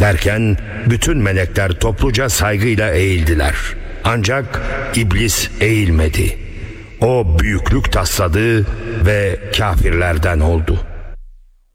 derken bütün melekler topluca saygıyla eğildiler. Ancak iblis eğilmedi. O büyüklük tasladı ve kafirlerden oldu.